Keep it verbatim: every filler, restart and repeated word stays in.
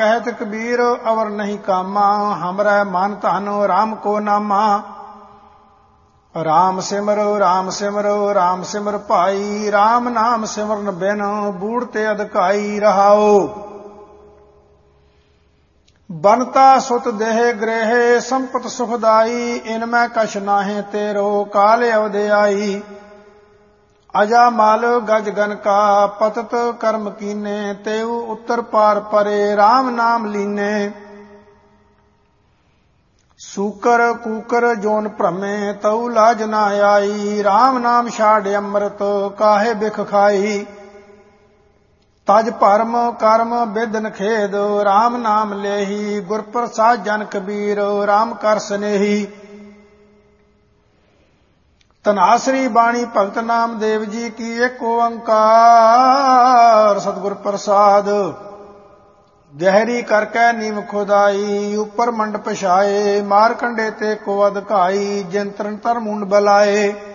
कहत कबीर अवर नहीं कामा, हमरै मन धन राम को नामा। राम सिमरो राम सिमरो राम सिमर भाई, राम नाम सिमरन बिन बूढ़ ते अधकाई रहाओ। बनता सुत देह गृह संपत सुखदाई, इनमै कछ नाहे तेरो काल अवधि आई। अजा माल गज गन का पतत कर्म कीने, तेऊ उत्तर पार परे राम नाम लीने। सूकर कूकर जोन भ्रमे तऊ लाज ना आई, राम नाम छाड़ अमृत काहे बिख खाई। तज भरम कर्म बिदन खेद, राम नाम लेही गुर प्रसाद जन कबीर राम कर स्नेही। धनासरी बाणी भगत नाम देव जी की एक ओंकार, सतगुर प्रसाद गहरी करकै नीम खुदाई। ऊपर मंड पछाए मार कंडे ते को अधकाई, जिन तरन तर मुंड बलाए।